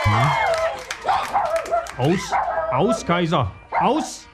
Na? Aus, Kaiser. Aus.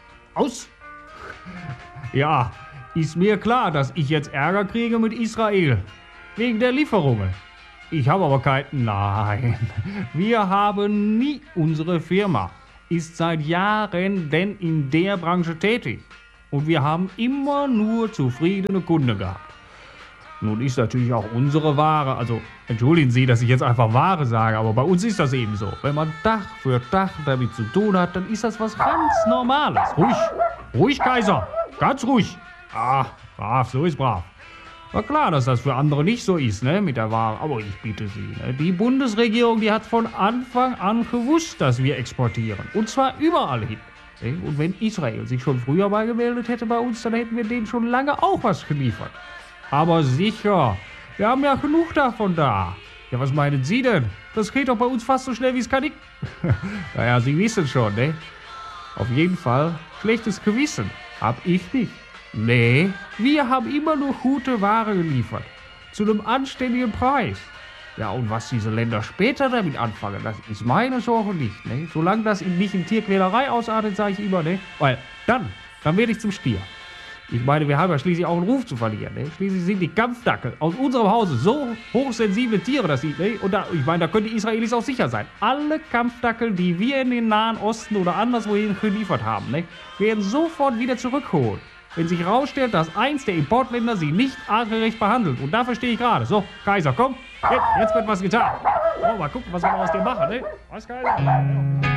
Ja, ist mir klar, dass ich jetzt Ärger kriege mit Israel. Wegen der Lieferungen. Ich habe aber Nein. Wir haben nie, unsere Firma ist seit Jahren denn in der Branche tätig. Und wir haben immer nur zufriedene Kunden gehabt. Nun ist natürlich auch unsere Ware, also entschuldigen Sie, dass ich jetzt einfach Ware sage, aber bei uns ist das eben so. Wenn man Tag für Tag damit zu tun hat, dann ist das was ganz Normales. Ruhig, Kaiser, ganz ruhig. Brav, so ist brav. War klar, dass das für andere nicht so ist, ne, mit der Ware. Aber ich bitte Sie, ne, die Bundesregierung, die hat von Anfang an gewusst, dass wir exportieren. Und zwar überall hin. Ne? Und wenn Israel sich schon früher mal gemeldet hätte bei uns, dann hätten wir denen schon lange auch was geliefert. Aber sicher, wir haben ja genug davon da. Ja, was meinen Sie denn? Das geht doch bei uns fast so schnell, wie es kann. Naja, Sie wissen schon, ne? Auf jeden Fall, schlechtes Gewissen hab ich nicht. Nee, wir haben immer nur gute Ware geliefert. Zu einem anständigen Preis. Ja, und was diese Länder später damit anfangen, das ist meine Sorge nicht, ne? Solange das nicht in Tierquälerei ausartet, sage ich immer, ne? Weil dann werde ich zum Stier. Ich meine, wir haben ja schließlich auch einen Ruf zu verlieren, ne? Schließlich sind die Kampfdackel aus unserem Hause so hochsensible Tiere, dass sie, ne? Und ich meine, da können die Israelis auch sicher sein. Alle Kampfdackel, die wir in den Nahen Osten oder anderswohin geliefert haben, ne? Werden sofort wieder zurückgeholt. Wenn sich herausstellt, dass eins der Importländer sie nicht artgerecht behandelt. Und dafür stehe ich gerade. So, Kaiser, komm, jetzt wird was getan. Oh, mal gucken, was wir aus dir machen, ne? Was, Kaiser?